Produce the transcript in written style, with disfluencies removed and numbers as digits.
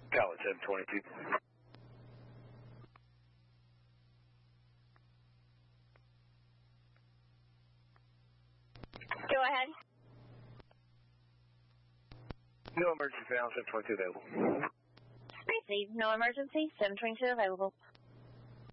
Tower 722. Go ahead. No emergency, now 722 available. Receive. No emergency. 722 available.